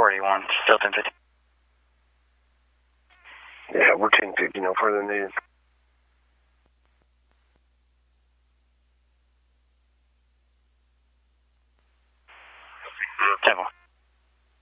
41, still 1050. Yeah, we're 1050, no further needed. 10-4.